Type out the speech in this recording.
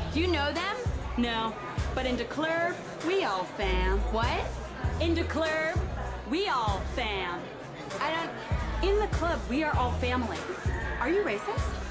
Do you know them? No, but in the club, we all fam. What? In the club, we all fam. I don't... In the club, we are all family. Are you racist?